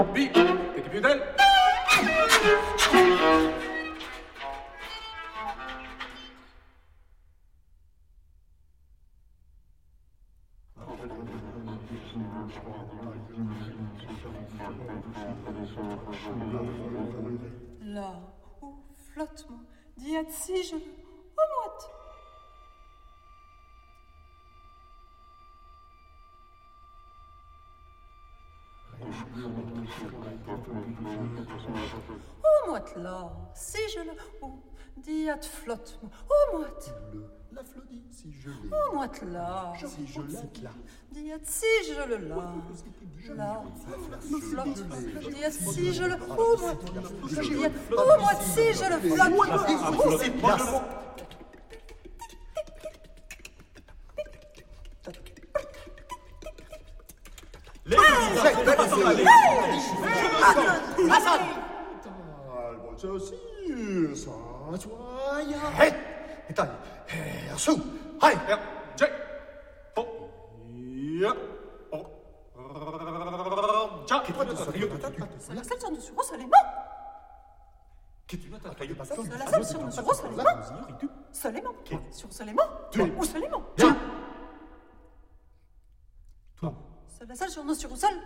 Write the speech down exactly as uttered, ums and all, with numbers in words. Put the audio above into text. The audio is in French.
B, t'es più del. Là où flottement diat si je au moite. Au moite là, si je le ou diat flottement au moite. Le, la flodie, si je l'ai. Au moite là, Si je l'ai, là. diat si je le là. Là, flotte, diat si je le au moite. Diat au moite si je le flotte. C'est pas le mot. Hei! Dai, eh, su! Hai! R, J, O, I, O, già. La salle sur dessus, brosse les mains. La salle sur dessus, brosse les mains. Seulement. Sur seulement. Ou seulement. Toi. La salle sur nos sur sol.